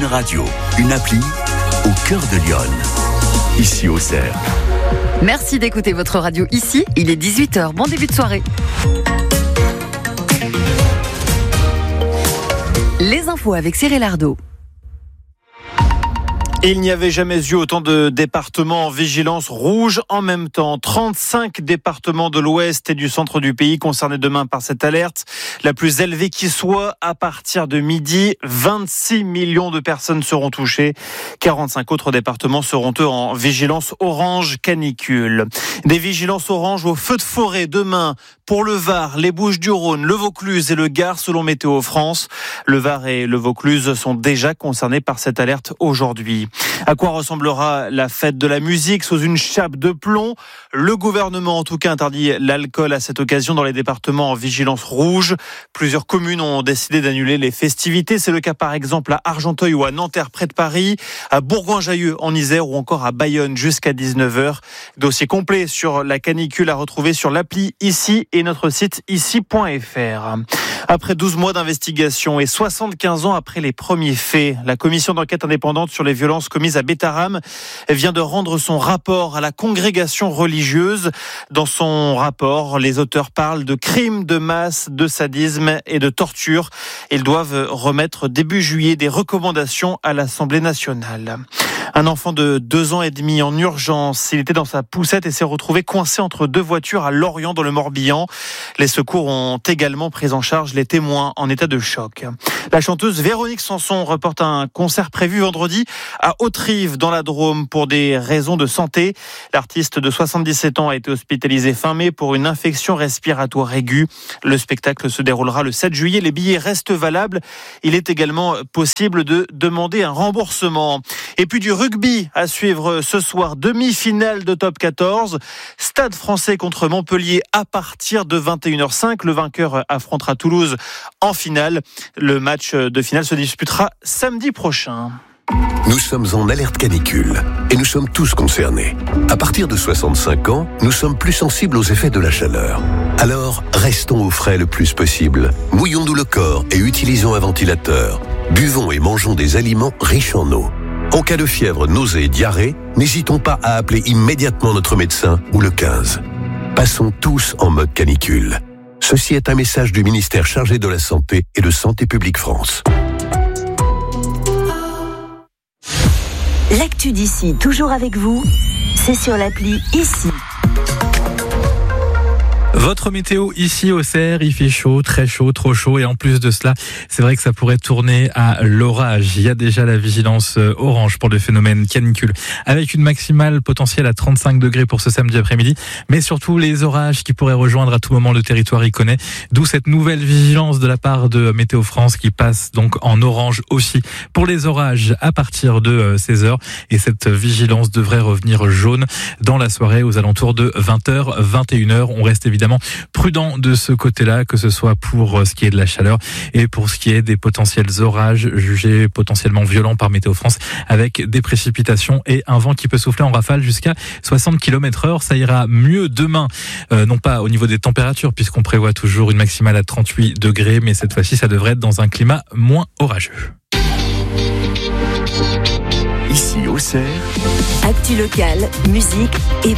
Radio, une appli au cœur de Lyon. Ici Auxerre. Merci d'écouter votre radio ici. Il est 18h. Bon début de soirée. Les infos avec Cyril Ardo. Il n'y avait jamais eu autant de départements en vigilance rouge en même temps. 35 départements de l'ouest et du centre du pays concernés demain par cette alerte. La plus élevée qui soit à partir de midi. 26 millions de personnes seront touchées. 45 autres départements seront eux en vigilance orange canicule. Des vigilances orange au feu de forêt demain pour le Var, les Bouches-du-Rhône, le Vaucluse et le Gard selon Météo France. Le Var et le Vaucluse sont déjà concernés par cette alerte aujourd'hui. À quoi ressemblera la fête de la musique sous une chape de plomb ? Le gouvernement, en tout cas, interdit l'alcool à cette occasion dans les départements en vigilance rouge. Plusieurs communes ont décidé d'annuler les festivités. C'est le cas, par exemple, à Argenteuil ou à Nanterre, près de Paris, à Bourgoin-Jallieu, en Isère, ou encore à Bayonne, jusqu'à 19h. Dossier complet sur la canicule à retrouver sur l'appli Ici et notre site ici.fr. Après 12 mois d'investigation et 75 ans après les premiers faits, la commission d'enquête indépendante sur les violences commises à Bétharram vient de rendre son rapport à la congrégation religieuse. Dans son rapport, les auteurs parlent de crimes de masse, de sadisme et de torture. Ils doivent remettre début juillet des recommandations à l'Assemblée nationale. Un enfant de 2 ans et demi en urgence. Il était dans sa poussette et s'est retrouvé coincé entre deux voitures à Lorient dans le Morbihan. Les secours ont également pris en charge les témoins en état de choc. La chanteuse Véronique Sanson reporte un concert prévu vendredi à Hauterive dans la Drôme pour des raisons de santé. L'artiste de 77 ans a été hospitalisé fin mai pour une infection respiratoire aiguë. Le spectacle se déroulera le 7 juillet. Les billets restent valables. Il est également possible de demander un remboursement. Et puis du rugby à suivre ce soir, demi-finale de top 14. Stade Français contre Montpellier à partir de 21h05. Le vainqueur affrontera Toulouse en finale. Le match de finale se disputera samedi prochain. Nous sommes en alerte canicule et nous sommes tous concernés. À partir de 65 ans, nous sommes plus sensibles aux effets de la chaleur. Alors, restons au frais le plus possible. Mouillons-nous le corps et utilisons un ventilateur. Buvons et mangeons des aliments riches en eau. En cas de fièvre, nausée et diarrhée, n'hésitons pas à appeler immédiatement notre médecin ou le 15. Passons tous en mode canicule. Ceci est un message du ministère chargé de la Santé et de Santé publique France. L'actu d'ici, toujours avec vous, c'est sur l'appli Ici. Votre météo ici au Cerf, il fait chaud, très chaud, trop chaud, et en plus de cela, c'est vrai que ça pourrait tourner à l'orage. Il y a déjà la vigilance orange pour le phénomène canicule, avec une maximale potentielle à 35 degrés pour ce samedi après-midi, mais surtout les orages qui pourraient rejoindre à tout moment le territoire iconais, d'où cette nouvelle vigilance de la part de Météo France qui passe donc en orange aussi pour les orages à partir de 16h, et cette vigilance devrait revenir jaune dans la soirée aux alentours de 20h, 21h. On reste évidemment prudent de ce côté-là, que ce soit pour ce qui est de la chaleur et pour ce qui est des potentiels orages jugés potentiellement violents par Météo France, avec des précipitations et un vent qui peut souffler en rafale jusqu'à 60 km/h. Ça ira mieux demain, non pas au niveau des températures, puisqu'on prévoit toujours une maximale à 38 degrés, mais cette fois-ci, ça devrait être dans un climat moins orageux. Ici Auxerre. Actu locale, musique et